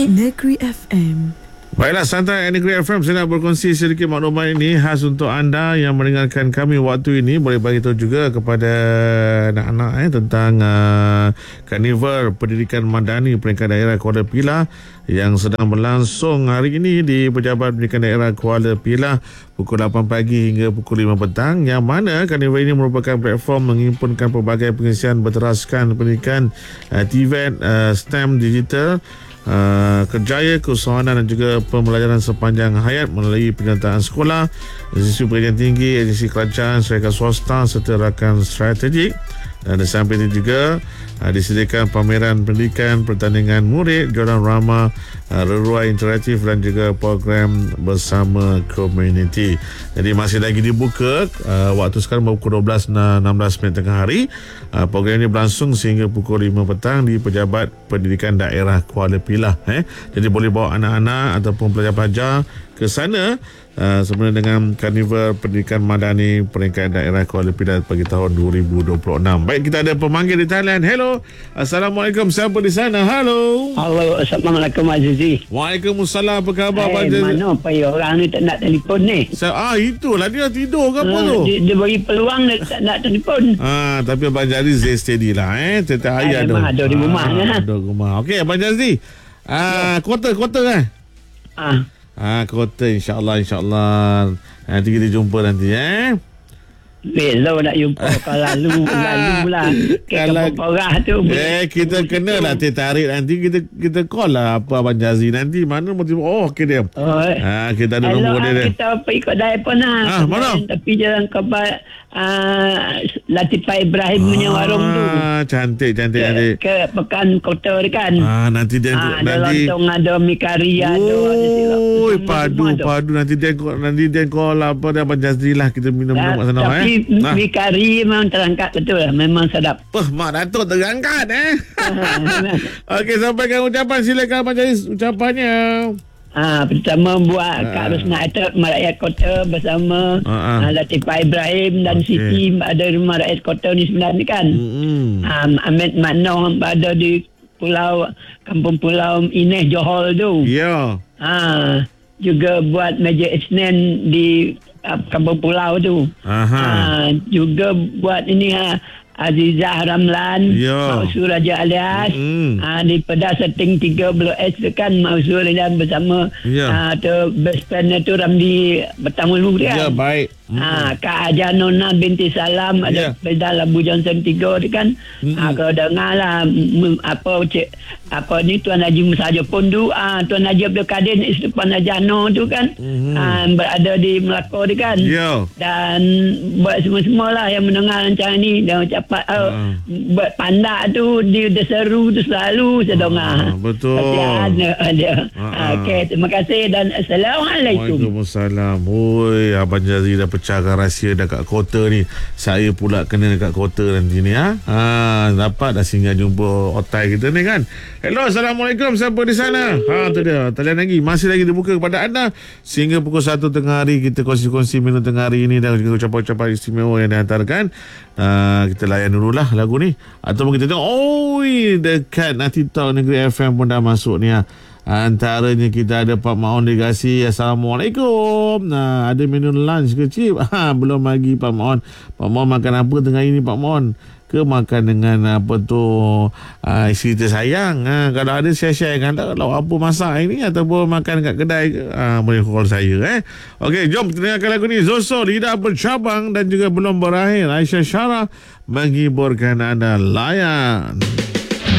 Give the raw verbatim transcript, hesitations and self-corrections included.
Negeri F M. Baiklah, Santai Negeri F M, saya nak berkongsi sedikit maklumat ini khas untuk anda yang mendengarkan kami waktu ini. Boleh bagi tahu juga kepada anak-anak eh, tentang uh, Karnival Pendidikan Madani Peringkat Daerah Kuala Pilah yang sedang berlangsung hari ini di Pejabat Pendidikan Daerah Kuala Pilah pukul lapan pagi hingga pukul lima petang, yang mana karnival ini merupakan platform menghimpunkan pelbagai pengisian berteraskan pendidikan, uh, T V E T, uh, STEM digital, Uh, kerjaya, keusahawanan dan juga pembelajaran sepanjang hayat melalui penyertaan sekolah, institusi pengajian tinggi, agensi kerajaan, syarikat swasta serta rakan strategik. Dan di samping itu juga uh, disediakan pameran pendidikan, pertandingan murid, jualan ramah, uh, reruai interaktif dan juga program bersama komuniti. Jadi masih lagi dibuka. Uh, waktu sekarang pukul dua belas enam belas minit tengah hari. Uh, program ini berlangsung sehingga pukul lima petang di Pejabat Pendidikan Daerah Kuala Pilah. Eh. Jadi boleh bawa anak-anak ataupun pelajar-pelajar ke sana uh, sebenarnya dengan Karnival Pendidikan Madani Peringkat Daerah Kuala Pilah bagi tahun dua ribu dua puluh enam. Baik, kita ada pemanggil di talian. Hello. Assalamualaikum. Siapa di sana? Halo. Halo. Assalamualaikum Azizi. Waalaikumsalam. Apa khabar Abang Azizi? Mana payah orang ni tak nak telefon ni? Saya, ah itulah dia tidur ke apa uh, tu? Dia, dia bagi peluang dia tak nak telefon. Ah, tapi Abang Jazri stay steady lah eh. Setiap hari ada. Ada di rumah ah, ya. Ada di rumah. Okey Abang Jazri. Ah, kota kota kan? Ah. Ah, kota insya-Allah insya-Allah. Nanti kita jumpa nanti eh. Belo nak jumpa kau lalu lalu lah. Kalau korah tu. Eh kita kena lah tarik nanti kita kita call lah apa Abang Jazri nanti mana motif. Oh okey dia. Oh, ah kita ada nombor dia. Kita pergi kat telefon lah. Ah mana? Tapi jalan kabar uh, Latifah Ibrahim punya ah, warung tu. Ah cantik cantik nanti. Ke pekan kota kan. Ah nanti dia ah, nanti ada lontong, ada mi kari, ada oh padu padu nanti dia nanti dia call apa dia Abang Jazri lah kita minum minum kat sana eh. Nah. Mi kari memang terangkat betul lah. Memang sedap. Pah, Mak Datuk terangkat eh. Okey, sampaikan ucapan. Silakan Abang Jazri ucapannya. Ah, pertama buat Kak Rosna Atab Rakyat Kota bersama ah, ah. Latifah Ibrahim dan okay. Siti ada rumah rakyat kota ni sebenarnya kan. Mm-hmm. Um, Ahmed Makno ada di Pulau Kampung Pulau Ineh Johor tu. Ya. Yeah. Ah, juga buat meja Isnin di uh, Kampung Pulau tu. Ah, juga buat ini ha Azizah Ramlan, yeah. Mausur Raja Alias, mm. uh, di Pedas Setting tiga Blok S tu kan Mausur dan bersama yeah. uh, tu best friend tu Ramli Bertanggung kan. Ya, yeah, baik. Ah, Kak Aja Nona binti Salam ada yeah. Pedal Abu Johnson tiga tu kan. Mm-hmm. Ah, kau dengar lah m- apa cik apa ni Tuan Haji Musa pun tu ah Tuan Haji Abdul Kadir isteri Puan Ajano tu kan. Mm-hmm. Ah, berada di Melaka tu kan. Yeah. Dan buat semua-semua lah yang mendengar rancangan ni dan ucapan uh, uh. buat pandak tu dia dah seru tu selalu saya dengar. Uh, betul. Ada ada. Uh, uh. Okey, terima kasih dan assalamualaikum. Waalaikumsalam. Oi, Abang Jazri dah pecahkan rahsia dekat kota ni. Saya pula kena dekat kota nanti ni ha. Ha, dapat dah singgah jumpa otai kita ni kan. Hello, Assalamualaikum. Siapa di sana? Ha, tu dia. Talian lagi. Masih lagi dibuka kepada anda sehingga pukul satu tengah hari kita kongsi-kongsi minum tengah hari ini dan juga ucapan-ucapan istimewa yang dihantarkan. Uh, kita layan dululah lagu ni. Ataupun kita tengok, oh dekat nanti tahu Negeri F M pun dah masuk ni ha. Antaranya kita ada Pak Maon Legasi. Assalamualaikum. Nah, ada menu lunch ke cip? Ha, belum lagi Pak Maon. Pak Maon makan apa tengah ini Pak Maon? Ke makan dengan apa tu uh, isteri tersayang? Ha, kalau ada share-share kan kalau apa masak ini ataupun makan kat kedai ke? Ha, boleh call saya eh. Okey, jom kita dengarkan lagu ni. Zoso Lidah Bercabang dan juga belum berakhir. Aisyah Syarah menghiburkan anda. Layan.